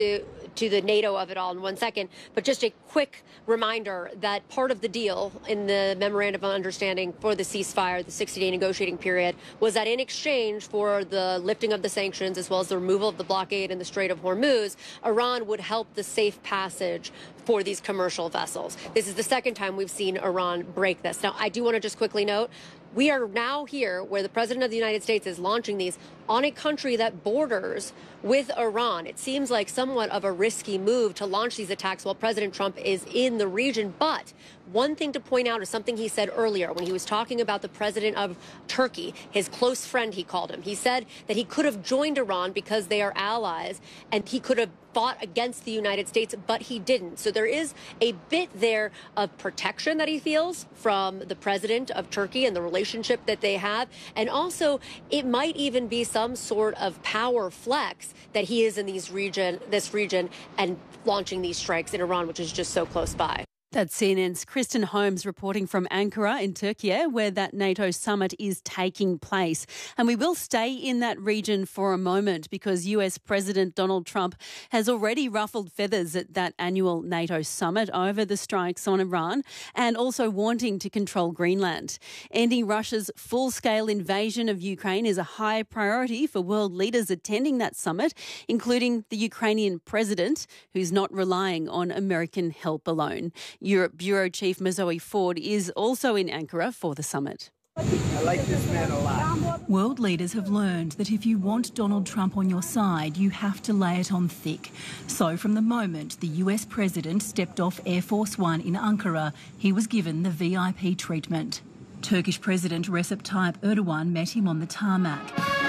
to the NATO of it all in 1 second, but just a quick reminder that part of the deal in the memorandum of understanding for the ceasefire, the 60-day negotiating period, was that in exchange for the lifting of the sanctions as well as the removal of the blockade in the Strait of Hormuz, Iran would help the safe passage for these commercial vessels. This is the second time we've seen Iran break this. Now, I do want to just quickly note, we are now here where the President of the United States is launching these on a country that borders with Iran. It seems like somewhat of a risky move to launch these attacks while President Trump is in the region. But one thing to point out is something he said earlier when he was talking about the president of Turkey, his close friend, he called him. He said that he could have joined Iran because they are allies and he could have fought against the United States, but he didn't. So there is a bit there of protection that he feels from the president of Turkey and the relationship that they have. And also, it might even be some sort of power flex that he is in this region and launching these strikes in Iran, which is just so close by. That's CNN's Kristen Holmes reporting from Ankara in Turkey, where that NATO summit is taking place. And we will stay in that region for a moment because US President Donald Trump has already ruffled feathers at that annual NATO summit over the strikes on Iran and also wanting to control Greenland. Ending Russia's full-scale invasion of Ukraine is a high priority for world leaders attending that summit, including the Ukrainian president, who's not relying on American help alone. Europe Bureau Chief Mazoe Ford is also in Ankara for the summit. I like this man a lot. World leaders have learned that if you want Donald Trump on your side, you have to lay it on thick. So from the moment the US president stepped off Air Force One in Ankara, he was given the VIP treatment. Turkish President Recep Tayyip Erdogan met him on the tarmac.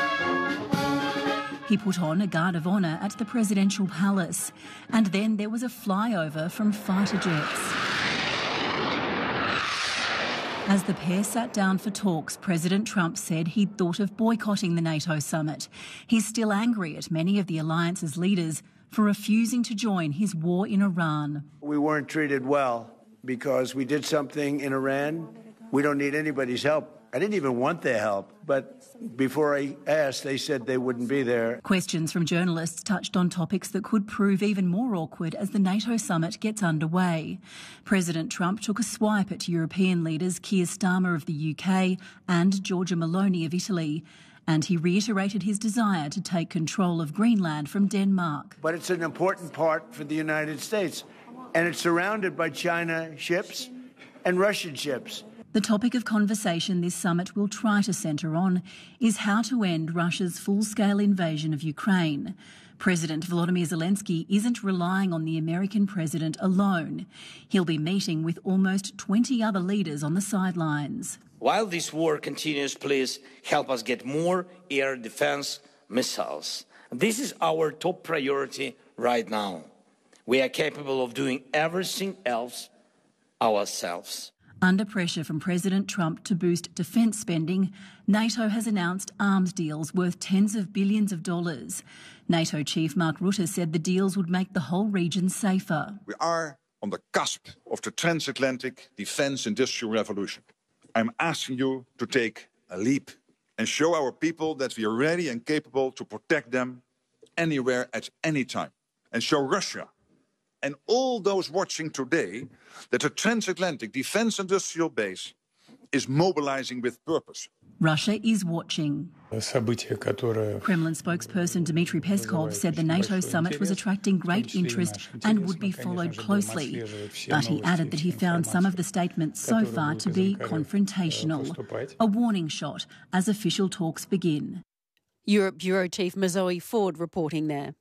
He put on a guard of honour at the presidential palace. And then there was a flyover from fighter jets. As the pair sat down for talks, President Trump said he'd thought of boycotting the NATO summit. He's still angry at many of the alliance's leaders for refusing to join his war in Iran. We weren't treated well because we did something in Iran. We don't need anybody's help. I didn't even want their help, but before I asked, they said they wouldn't be there. Questions from journalists touched on topics that could prove even more awkward as the NATO summit gets underway. President Trump took a swipe at European leaders Keir Starmer of the UK and Giorgia Meloni of Italy, and he reiterated his desire to take control of Greenland from Denmark. But it's an important part for the United States, and it's surrounded by China ships and Russian ships. The topic of conversation this summit will try to centre on is how to end Russia's full-scale invasion of Ukraine. President Volodymyr Zelensky isn't relying on the American president alone. He'll be meeting with almost 20 other leaders on the sidelines. While this war continues, please help us get more air defense missiles. This is our top priority right now. We are capable of doing everything else ourselves. Under pressure from President Trump to boost defence spending, NATO has announced arms deals worth tens of billions of dollars. NATO chief Mark Rutte said the deals would make the whole region safer. We are on the cusp of the transatlantic defence industrial revolution. I'm asking you to take a leap and show our people that we are ready and capable to protect them anywhere at any time. And show Russia and all those watching today that the transatlantic defence industrial base is mobilizing with purpose. Russia is watching. Kremlin spokesperson Dmitry Peskov said the NATO summit was attracting great interest and would be followed closely. But he added that he found some of the statements so far to be confrontational. A warning shot as official talks begin. Europe Bureau Chief Mazoe Ford reporting there.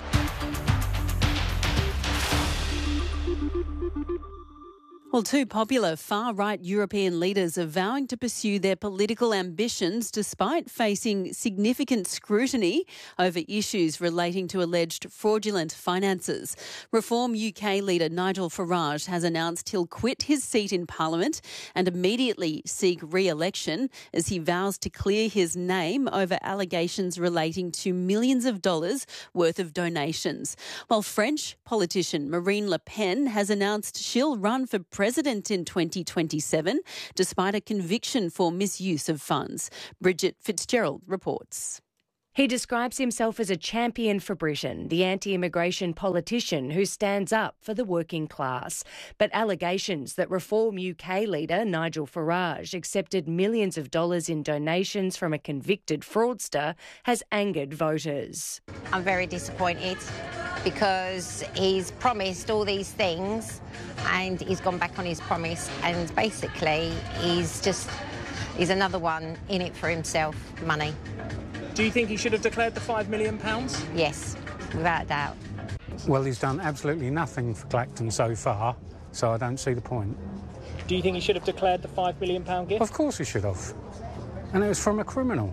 Well, two popular far-right European leaders are vowing to pursue their political ambitions despite facing significant scrutiny over issues relating to alleged fraudulent finances. Reform UK leader Nigel Farage has announced he'll quit his seat in Parliament and immediately seek re-election as he vows to clear his name over allegations relating to millions of dollars worth of donations. While French politician Marine Le Pen has announced she'll run for president in 2027, despite a conviction for misuse of funds. Bridget Fitzgerald reports. He describes himself as a champion for Britain, the anti-immigration politician who stands up for the working class. But allegations that Reform UK leader Nigel Farage accepted millions of dollars in donations from a convicted fraudster has angered voters. I'm very disappointed because he's promised all these things and he's gone back on his promise, and basically he's another one in it for himself, money. Do you think he should have declared the £5 million? Yes, without a doubt. Well, he's done absolutely nothing for Clacton so far, so I don't see the point. Do you think he should have declared the £5 million gift? Of course he should have. And it was from a criminal.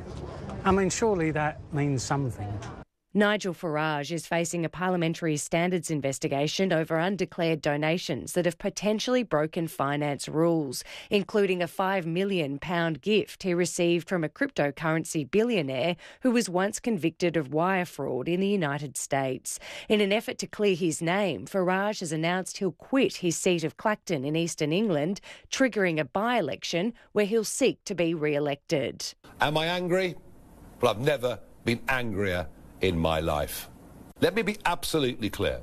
I mean, surely that means something. Nigel Farage is facing a parliamentary standards investigation over undeclared donations that have potentially broken finance rules, including a £5 million gift he received from a cryptocurrency billionaire who was once convicted of wire fraud in the United States. In an effort to clear his name, Farage has announced he'll quit his seat of Clacton in eastern England, triggering a by-election where he'll seek to be re-elected. Am I angry? Well, I've never been angrier in my life. Let me be absolutely clear.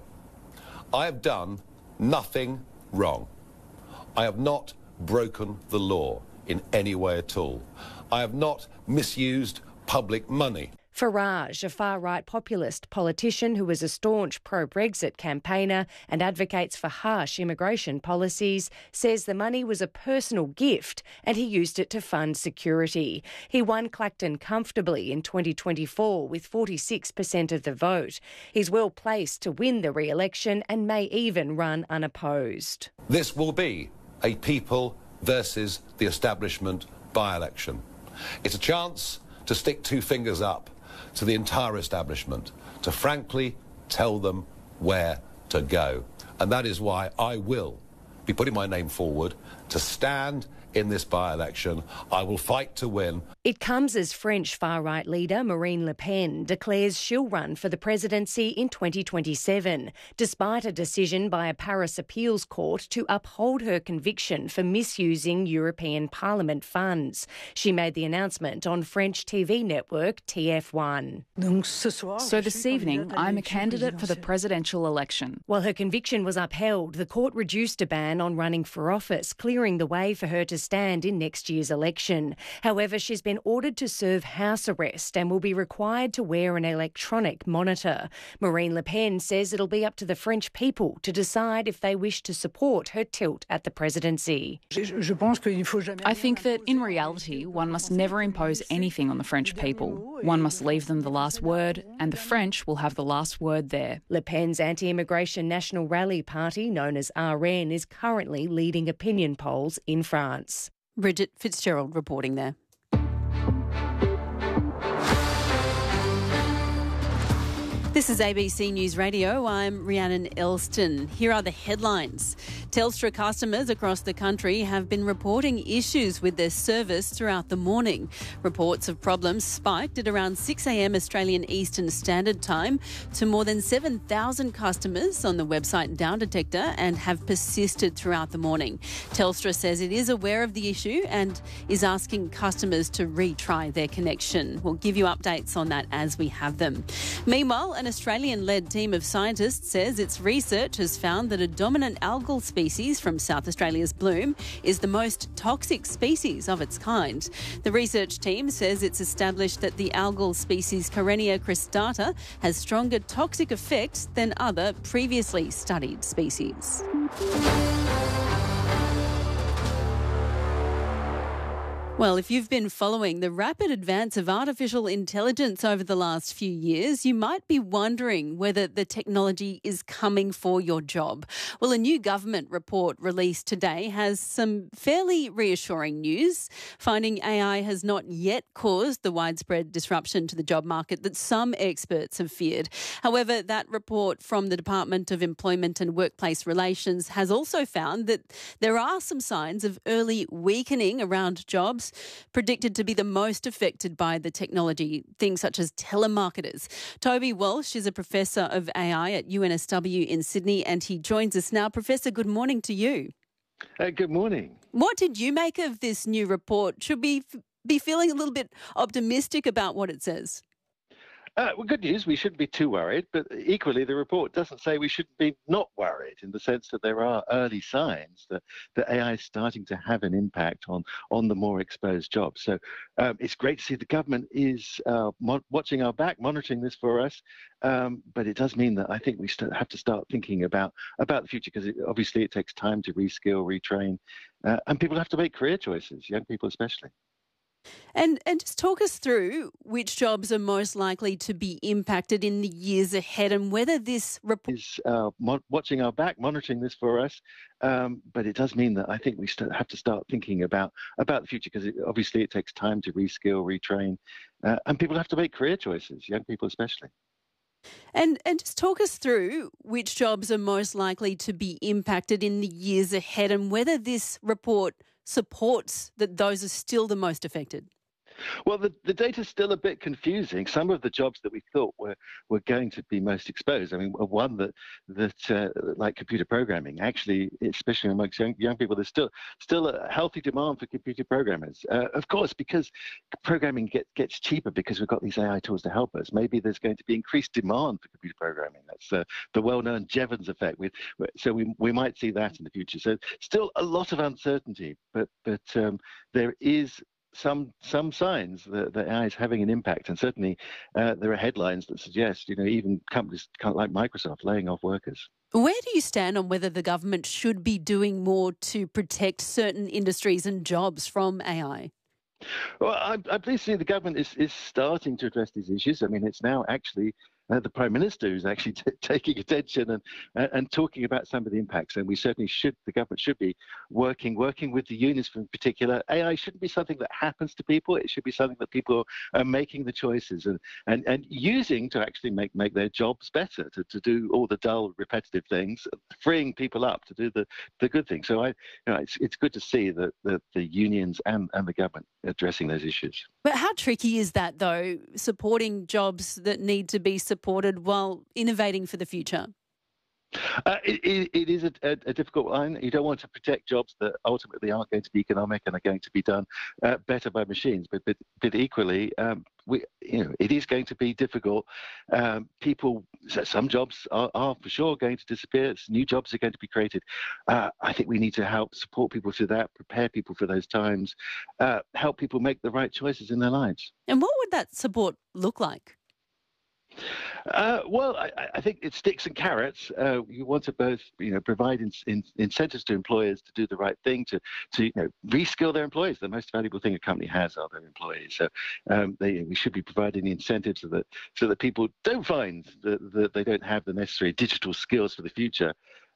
I have done nothing wrong. I have not broken the law in any way at all. I have not misused public money. Farage, a far-right populist politician who was a staunch pro-Brexit campaigner and advocates for harsh immigration policies, says the money was a personal gift and he used it to fund security. He won Clacton comfortably in 2024 with 46% of the vote. He's well placed to win the re-election and may even run unopposed. This will be a people versus the establishment by-election. It's a chance to stick two fingers up to the entire establishment, to frankly tell them where to go. And that is why I will be putting my name forward to stand in this by-election. I will fight to win. It comes as French far-right leader Marine Le Pen declares she'll run for the presidency in 2027, despite a decision by a Paris appeals court to uphold her conviction for misusing European Parliament funds. She made the announcement on French TV network TF1. So this evening, I'm a candidate for the presidential election. While her conviction was upheld, the court reduced a ban on running for office, clearing the way for her to stand in next year's election. However, she's been ordered to serve house arrest and will be required to wear an electronic monitor. Marine Le Pen says it'll be up to the French people to decide if they wish to support her tilt at the presidency. I think that in reality, one must never impose anything on the French people. One must leave them the last word, and the French will have the last word there. Le Pen's anti-immigration National Rally Party, known as RN, is currently leading opinion polls in France. Bridget Fitzgerald reporting there. This is ABC News Radio. I'm Rhiannon Elston. Here are the headlines. Telstra customers across the country have been reporting issues with their service throughout the morning. Reports of problems spiked at around 6 a.m. Australian Eastern Standard Time to more than 7,000 customers on the website Down Detector and have persisted throughout the morning. Telstra says it is aware of the issue and is asking customers to retry their connection. We'll give you updates on that as we have them. Meanwhile, an Australian-led team of scientists says its research has found that a dominant algal species from South Australia's Bloom is the most toxic species of its kind. The research team says it's established that the algal species Karenia cristata has stronger toxic effects than other previously studied species. Well, if you've been following the rapid advance of artificial intelligence over the last few years, you might be wondering whether the technology is coming for your job. Well, a new government report released today has some fairly reassuring news, finding AI has not yet caused the widespread disruption to the job market that some experts have feared. However, that report from the Department of Employment and Workplace Relations has also found that there are some signs of early weakening around jobs predicted to be the most affected by the technology, things such as telemarketers. Toby Walsh is a professor of AI at UNSW in Sydney and he joins us now. Professor, good morning to you. Good morning. What did you make of this new report? Should we be feeling a little bit optimistic about what it says? Well, good news, we shouldn't be too worried, but equally the report doesn't say we shouldn't be not worried, in the sense that there are early signs that AI is starting to have an impact on the more exposed jobs. So it's great to see the government is watching our back, monitoring this for us, but it does mean that I think we have to start thinking about the future, because obviously it takes time to reskill, retrain, and people have to make career choices, young people especially. And just talk us through which jobs are most likely to be impacted in the years ahead, and whether this report is watching our back, monitoring this for us. But it does mean that I think we have to start thinking about the future, because obviously it takes time to reskill, retrain, and people have to make career choices, young people especially. And just talk us through which jobs are most likely to be impacted in the years ahead, and whether this report supports that those are still the most affected. Well, the data's still a bit confusing. Some of the jobs that we thought were going to be most exposed, I mean, one that like computer programming, actually, especially amongst young people, there's still a healthy demand for computer programmers. Of course, because programming gets cheaper because we've got these AI tools to help us. Maybe there's going to be increased demand for computer programming. That's the well-known Jevons effect. So we might see that in the future. So still a lot of uncertainty, but there is some signs that AI is having an impact, and certainly there are headlines that suggest, even companies like Microsoft laying off workers. Where do you stand on whether the government should be doing more to protect certain industries and jobs from AI? Well, I'm pleased to see the government is starting to address these issues. I mean, it's now actually the Prime Minister who's actually taking attention and talking about some of the impacts. And we certainly the government should be working with the unions in particular. AI shouldn't be something that happens to people. It should be something that people are making the choices and using to actually make their jobs better, to do all the dull, repetitive things, freeing people up to do the good things. So it's good to see that the unions and the government addressing those issues. But how tricky is that, though, supporting jobs that need to be supported while innovating for the future? It is a difficult line. You don't want to protect jobs that ultimately aren't going to be economic and are going to be done better by machines. But equally, it is going to be difficult. Some jobs are for sure going to disappear. New jobs are going to be created. I think we need to help support people through that, prepare people for those times, help people make the right choices in their lives. And what would that support look like? Well, I think it's sticks and carrots. You want to both, provide incentives to employers to do the right thing, to reskill their employees. The most valuable thing a company has are their employees. So we should be providing the incentives so that people don't find that they don't have the necessary digital skills for the future,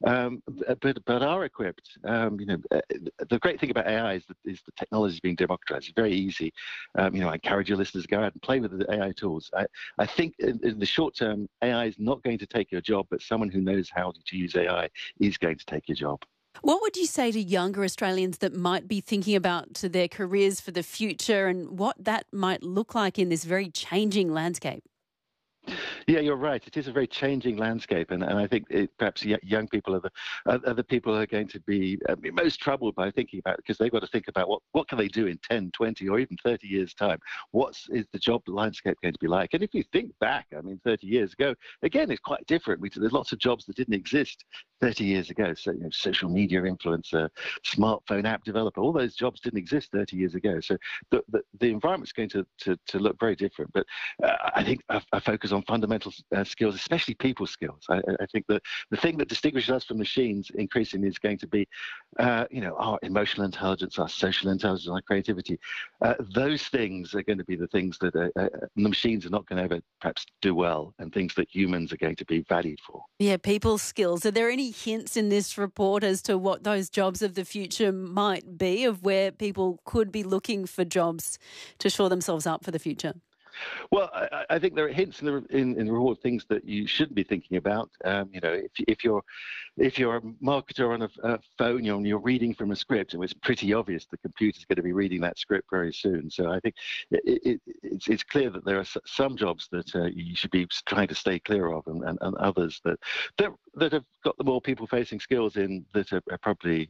but are equipped. The great thing about AI is the technology is being democratized. It's very easy. I encourage your listeners to go out and play with the AI tools. I think in the short term, AI is not going to take your job, but someone who knows how to use AI is going to take your job. What would you say to younger Australians that might be thinking about their careers for the future and what that might look like in this very changing landscape? Yeah, you're right. It is a very changing landscape, and I think perhaps young people are the people who are going to be most troubled by thinking about it, because they've got to think about what can they do in 10, 20 or even 30 years' time. What is the job landscape going to be like? And if you think back, 30 years ago, again, it's quite different. There's lots of jobs that didn't exist 30 years ago. So, social media influencer, smartphone app developer, all those jobs didn't exist 30 years ago. So the environment's going to look very different. But I think a focus on fundamental skills, especially people skills. I think that the thing that distinguishes us from machines increasingly is going to be, our emotional intelligence, our social intelligence, our creativity. Those things are going to be the things that the machines are not going to ever perhaps do well, and things that humans are going to be valued for. Yeah, people skills. Are there any hints in this report as to what those jobs of the future might be, of where people could be looking for jobs to shore themselves up for the future? Well, I think there are hints in the report, things that you shouldn't be thinking about. If you're a marketer on a phone, you're reading from a script, and it's pretty obvious the computer's going to be reading that script very soon. So I think it's clear that there are some jobs that you should be trying to stay clear of, and others that have got the more people-facing skills in that are probably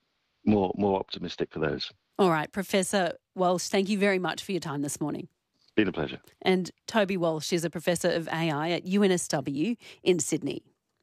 more optimistic for those. All right, Professor Walsh, thank you very much for your time this morning. Been a pleasure. And Toby Walsh is a professor of AI at UNSW in Sydney.